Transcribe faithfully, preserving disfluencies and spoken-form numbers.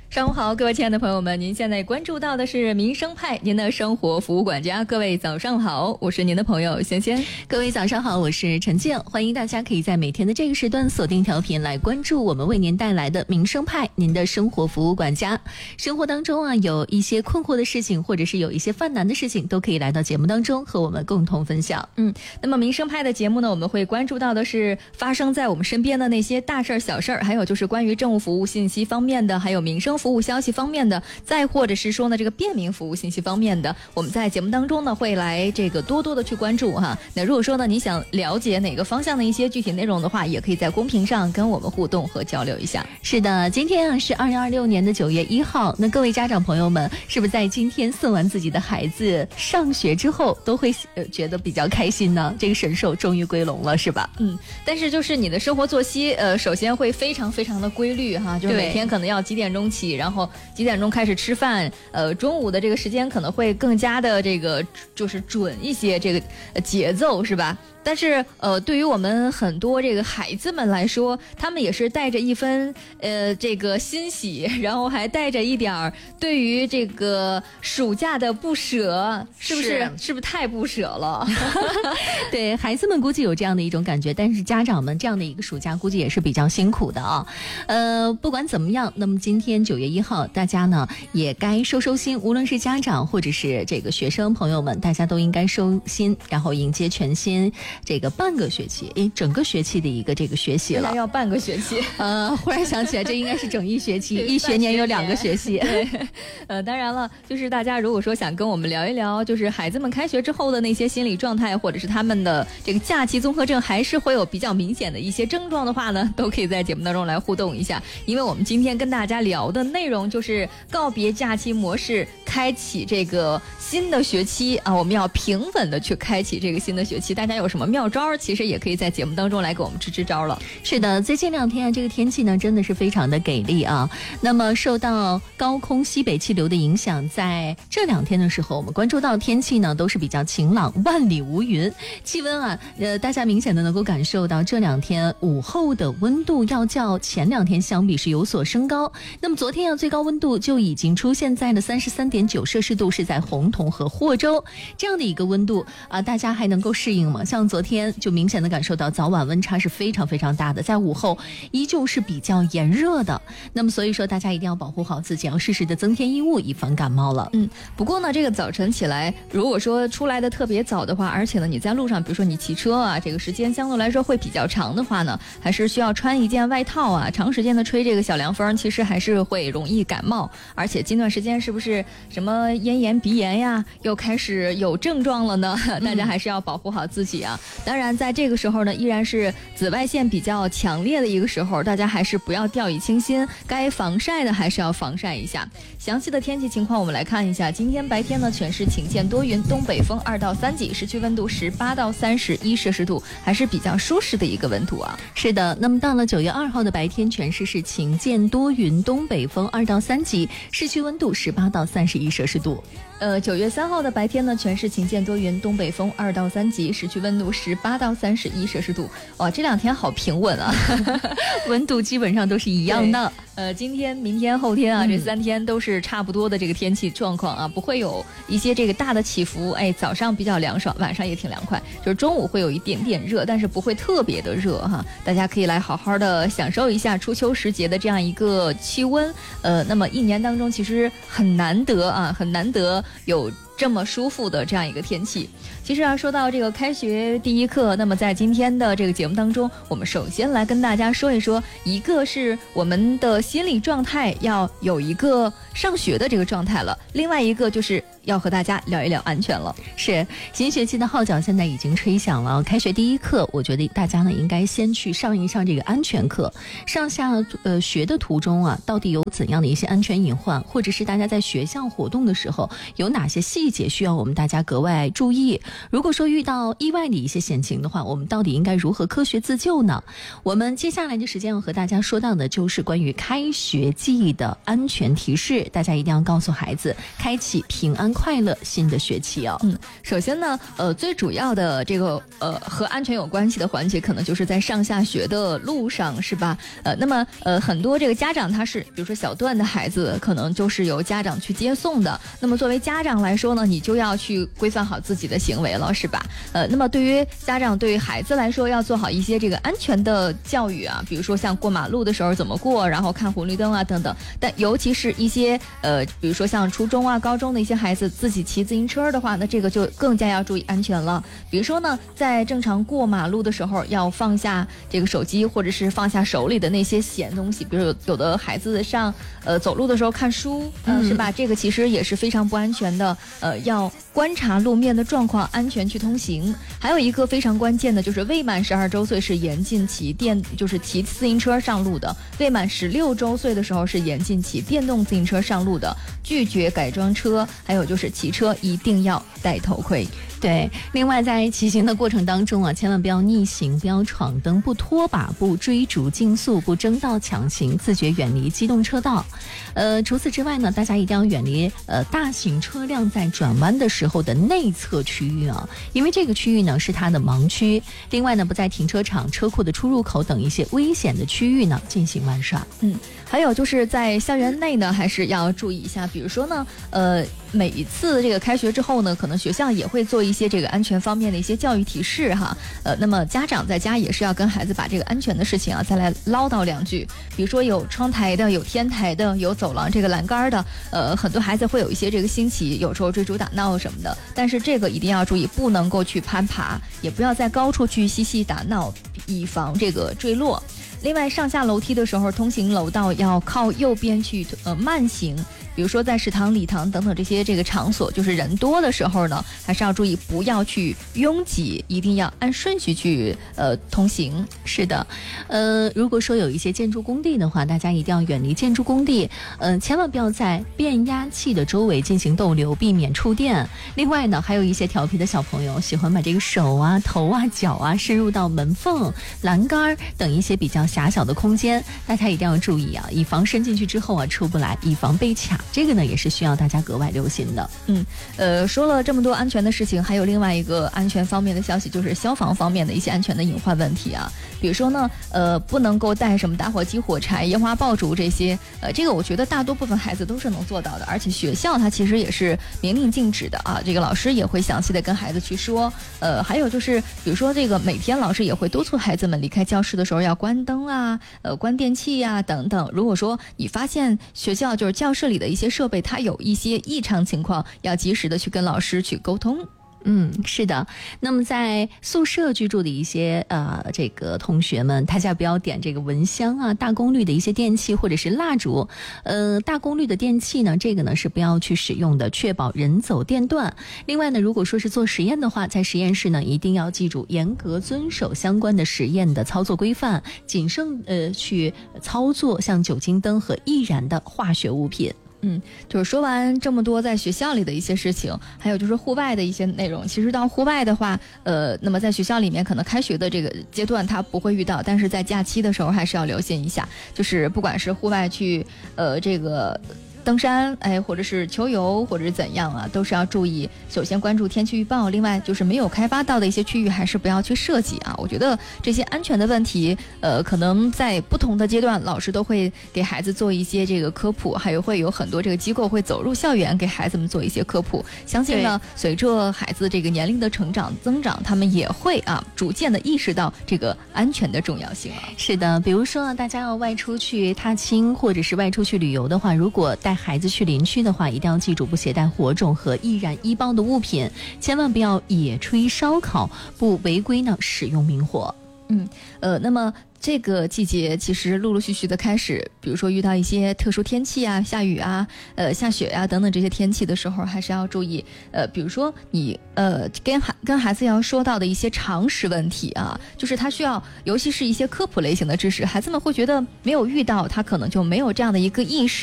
上午好，各位亲爱的朋友们，您现在关注到的是民生派，您的生活服务管家。各位早上好，我是您的朋友仙仙。 各位早上好，我是陈静，欢迎大家可以在每天的这个时段锁定调频来关注我们为您带来的民生派，您的生活服务管家。生活当中啊，有一些困惑的事情，或者是有一些犯难的事情，都可以来到节目当中和我们共同分享。 嗯，那么民生派的节目呢，我们会关注到的是发生在我们身边的那些大事儿、小事儿，还有就是关于政务服务信息方面的，还有民生服务消息方面的，再或者是说呢这个便民服务信息方面的，我们在节目当中呢会来这个多多的去关注哈。那如果说呢你想了解哪个方向的一些具体内容的话，也可以在公屏上跟我们互动和交流一下。 是的，今天啊是二零二六年的九月一号，那各位家长朋友们，是不是在今天送完自己的孩子上学之后，都会呃觉得比较开心呢？这个神兽终于归笼了，是吧？ 嗯，但是就是你的生活作息，呃，首先会非常非常的规律哈，就是每天可能要几点钟起，然后几点钟开始吃饭，呃，中午的这个时间可能会更加的这个就是准一些，这个节奏是吧？但是呃，对于我们很多这个孩子们来说，他们也是带着一分呃这个欣喜，然后还带着一点儿对于这个暑假的不舍，是不是？是, 是不是太不舍了？ 对，孩子们估计有这样的一种感觉，但是家长们这样的一个暑假估计也是比较辛苦的啊。呃，不管怎么样，那么今天九月一号，大家呢也该收收心，无论是家长或者是这个学生朋友们，大家都应该收心，然后迎接全新。这个半个学期，诶，整个学期的一个这个学习了， 要半个学期。 呃，忽然想起来，这应该是整一学期，一学年有两个学期。 对，呃，当然了，就是大家如果说想跟我们聊一聊，就是孩子们开学之后的那些心理状态，或者是他们的这个假期综合症，还是会有比较明显的一些症状的话呢，都可以在节目当中来互动一下。因为我们今天跟大家聊的内容就是告别假期模式，开启这个新的学期啊，我们要平稳的去开启这个新的学期。大家有什么妙招，其实也可以在节目当中来给我们支支招了。 是的，最近两天啊，这个天气呢真的是非常的给力啊。那么受到高空西北气流的影响，在这两天的时候，我们关注到天气呢都是比较晴朗，万里无云。气温啊，呃，大家明显的能够感受到这两天午后的温度要较前两天相比是有所升高。那么昨天啊，最高温度就已经出现在了三十三点九摄氏度，是在洪洞和霍州这样的一个温度啊，大家还能够适应吗？像昨天就明显的感受到早晚温差是非常非常大的，在午后依旧是比较炎热的。那么所以说大家一定要保护好自己，要适时的增添衣物，以防感冒了。 嗯，不过呢，这个早晨起来，如果说出来的特别早的话，而且呢你在路上，比如说你骑车啊，这个时间相对来说会比较长的话呢，还是需要穿一件外套啊，长时间的吹这个小凉风，其实还是会容易感冒。而且近段时间是不是什么咽炎、鼻炎呀，又开始有症状了呢？大家还是要保护好自己啊。当然在这个时候呢，依然是紫外线比较强烈的一个时候，大家还是不要掉以轻心，该防晒的还是要防晒一下。详细的天气情况我们来看一下，今天白天呢全是晴间多云，东北风二到三级，市区温度十八到三十一摄氏度，还是比较舒适的一个温度啊。 是的，那么到了九月二号的白天，全市是晴间多云，东北风二到三级，市区温度十八到三十一摄氏度。 呃，九月三号的白天呢，全是晴间多云，东北风二到三级，市区温度十八到三十一摄氏度。哇，这两天好平稳啊， 温度基本上都是一样的。 呃，今天、明天、后天啊，这三天都是差不多的这个天气状况啊，不会有一些这个大的起伏。哎，早上比较凉爽，晚上也挺凉快，就是中午会有一点点热，但是不会特别的热哈。大家可以来好好的享受一下初秋时节的这样一个气温。呃，那么一年当中其实很难得啊，很难得有这么舒服的这样一个天气。其实啊，说到这个开学第一课，那么在今天的这个节目当中，我们首先来跟大家说一说，一个是我们的心理状态要有一个上学的这个状态了，另外一个就是要和大家聊一聊安全了。 是，新学期的号角现在已经吹响了，开学第一课，我觉得大家呢应该先去上一上这个安全课。上下呃学的途中啊，到底有怎样的一些安全隐患，或者是大家在学校活动的时候有哪些细节需要我们大家格外注意？如果说遇到意外的一些险情的话，我们到底应该如何科学自救呢？我们接下来的时间要和大家说到的就是关于开学季的安全提示。 大家一定要告诉孩子，开启平安快乐新的学期哦。 嗯，首先呢，呃，最主要的这个呃和安全有关系的环节，可能就是在上下学的路上，是吧？呃，那么呃很多这个家长他是，比如说小段的孩子，可能就是由家长去接送的。那么作为家长来说呢，你就要去规范好自己的行为了，是吧？呃，那么对于家长对于孩子来说，要做好一些这个安全的教育啊，比如说像过马路的时候怎么过，然后看红绿灯啊等等。但尤其是一些呃，比如说像初中啊、高中的一些孩子自己骑自行车的话，那这个就更加要注意安全了。比如说呢，在正常过马路的时候，要放下这个手机，或者是放下手里的那些闲东西，比如有有的孩子上呃走路的时候看书，呃、嗯，是吧？这个其实也是非常不安全的。呃，要观察路面的状况，安全去通行。还有一个非常关键的就是未满十二周岁是严禁骑电，就是骑自行车上路的；未满十六周岁的时候是严禁骑电动自行车上路的。拒绝改装车，还有就是骑车一定要戴头盔。 对，另外在骑行的过程当中啊，千万不要逆行，不要闯灯，不拖把，不追逐竞速，不争道抢行，自觉远离机动车道。呃，除此之外呢，大家一定要远离呃大型车辆在转弯的时候的内侧区域啊，因为这个区域呢是它的盲区。另外呢，不在停车场、车库的出入口等一些危险的区域呢进行玩耍。 嗯，还有就是在校园内呢，还是要注意一下，比如说呢，呃，每一次这个开学之后呢，可能学校也会做一些这个安全方面的一些教育提示哈。呃，那么家长在家也是要跟孩子把这个安全的事情啊再来唠叨两句，比如说有窗台的、有天台的、有走廊这个栏杆的，呃，很多孩子会有一些这个新奇，有时候追逐打闹什么的，但是这个一定要注意，不能够去攀爬，也不要在高处去嬉戏打闹，以防这个坠落。另外，上下楼梯的时候，通行楼道要靠右边去呃慢行。比如说在食堂、礼堂等等这些这个场所，就是人多的时候呢，还是要注意不要去拥挤，一定要按顺序去呃通行。 是的，呃，如果说有一些建筑工地的话，大家一定要远离建筑工地，嗯、呃，千万不要在变压器的周围进行逗留，避免触电。另外呢，还有一些调皮的小朋友喜欢把这个手啊、头啊、脚啊伸入到门缝、栏杆等一些比较狭小的空间，大家一定要注意啊，以防伸进去之后啊出不来，以防被卡。这个呢也是需要大家格外留心的。 嗯，呃，说了这么多安全的事情，还有另外一个安全方面的消息，就是消防方面的一些安全的隐患问题啊。比如说呢，呃，不能够带什么打火机、火柴、烟花爆竹这些，呃，这个我觉得大多部分孩子都是能做到的，而且学校它其实也是明令禁止的啊。这个老师也会详细的跟孩子去说。呃，还有就是，比如说这个每天老师也会督促孩子们离开教室的时候要关灯啊，呃，关电器啊等等。如果说你发现学校就是教室里的一些设备它有一些异常情况，要及时的去跟老师去沟通。 嗯，是的。那么在宿舍居住的一些呃这个同学们，大家不要点这个蚊香啊、大功率的一些电器或者是蜡烛。呃，大功率的电器呢，这个呢是不要去使用的，确保人走电断。另外呢，如果说是做实验的话，在实验室呢一定要记住严格遵守相关的实验的操作规范，谨慎呃去操作像酒精灯和易燃的化学物品。 嗯，就是说完这么多在学校里的一些事情，还有就是户外的一些内容。其实到户外的话，呃，那么在学校里面可能开学的这个阶段它不会遇到，但是在假期的时候还是要留心一下。就是不管是户外去，呃，这个登山，哎，或者是秋游，或者是怎样啊，都是要注意。首先关注天气预报，另外就是没有开发到的一些区域，还是不要去涉及啊。我觉得这些安全的问题，呃，可能在不同的阶段，老师都会给孩子做一些这个科普，还有会有很多这个机构会走入校园给孩子们做一些科普。相信呢，随着孩子这个年龄的成长增长，他们也会啊逐渐的意识到这个安全的重要性啊。 是的，比如说大家要外出去踏青，或者是外出去旅游的话，如果带孩子去林区的话，一定要记住不携带火种和易燃易爆的物品，千万不要野炊烧烤，不违规呢使用明火。 嗯，呃，那么这个季节其实陆陆续续的开始，比如说遇到一些特殊天气啊，下雨啊，呃，下雪啊等等这些天气的时候，还是要注意。呃，比如说你呃跟孩跟孩子要说到的一些常识问题啊，就是他需要，尤其是一些科普类型的知识，孩子们会觉得没有遇到，他可能就没有这样的一个意识。